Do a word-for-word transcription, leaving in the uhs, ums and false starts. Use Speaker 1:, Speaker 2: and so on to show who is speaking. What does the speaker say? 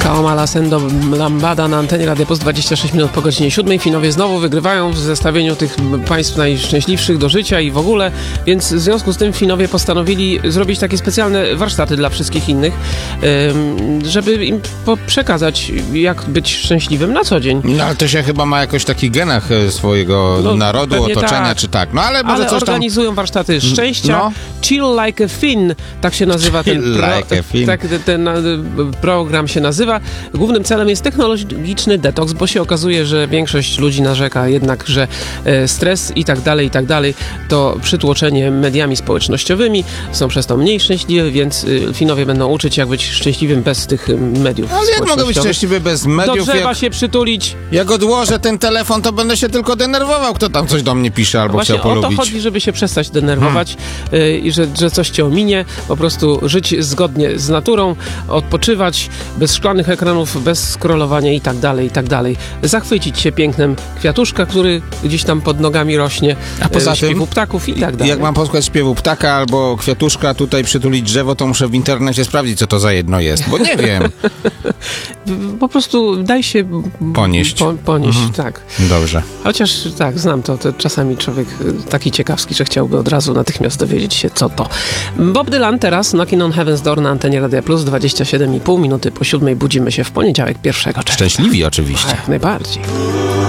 Speaker 1: Kaomala Sendo Lambada na antenie Radia Plus, dwadzieścia sześć minut po godzinie siódmej. Finowie znowu wygrywają w zestawieniu tych państw najszczęśliwszych do życia i w ogóle, więc w związku z tym Finowie postanowili zrobić takie specjalne warsztaty dla wszystkich innych, żeby im przekazać, jak być szczęśliwym na co dzień.
Speaker 2: No ale to się chyba ma jakoś w takich genach swojego no, narodu, otoczenia, tak. czy tak. No ale może
Speaker 1: ale
Speaker 2: coś tam...
Speaker 1: organizują warsztaty szczęścia. No. Chill like a Fin, tak się nazywa
Speaker 2: Chill
Speaker 1: ten, pro,
Speaker 2: like a Fin.
Speaker 1: tak, ten, ten program się nazywa. Głównym celem jest technologiczny detoks, bo się okazuje, że większość ludzi narzeka jednak, że stres i tak dalej, i tak dalej, to przytłoczenie mediami społecznościowymi, są przez to mniej szczęśliwi, więc Finowie będą uczyć, jak być szczęśliwym bez tych mediów.
Speaker 2: Ale jak mogę być szczęśliwy bez mediów?
Speaker 1: Do drzewa
Speaker 2: jak...
Speaker 1: się przytulić.
Speaker 2: Jak odłożę ten telefon, to będę się tylko denerwował, kto tam coś do mnie pisze albo
Speaker 1: Właśnie
Speaker 2: chciał polubić.
Speaker 1: o to chodzi, żeby się przestać denerwować hmm. i że, że coś cię ominie, po prostu żyć zgodnie z naturą, odpoczywać, bez szklanych ekranów, bez scrollowania i tak dalej, i tak dalej. Zachwycić się pięknem kwiatuszka, który gdzieś tam pod nogami rośnie,
Speaker 2: a poza tym,
Speaker 1: śpiewu ptaków i tak dalej.
Speaker 2: Jak mam posłuchać śpiewu ptaka albo kwiatuszka, tutaj przytulić drzewo, to muszę w internecie sprawdzić, co to za jedno jest, bo nie wiem.
Speaker 1: Po prostu daj się
Speaker 2: ponieść.
Speaker 1: Po, ponieść, mhm. tak.
Speaker 2: Dobrze.
Speaker 1: Chociaż tak, znam to, to czasami człowiek taki ciekawski, że chciałby od razu natychmiast dowiedzieć się, co to. Bob Dylan teraz, Knocking on Heaven's Door na antenie Radia Plus, dwadzieścia siedem i pół minuty po siódmej budzimy się w poniedziałek pierwszego czerwca.
Speaker 2: Szczęśliwi oczywiście.
Speaker 1: Jak najbardziej.